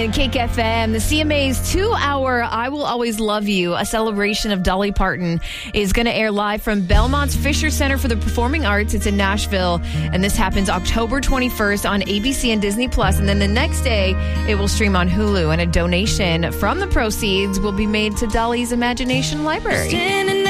And Cake FM, the CMA's 2-hour I Will Always Love You, a celebration of Dolly Parton, is going to air live from Belmont's Fisher Center for the Performing Arts. It's in Nashville, and this happens October 21st on ABC and Disney+. And then the next day, it will stream on Hulu, and a donation from the proceeds will be made to Dolly's Imagination Library.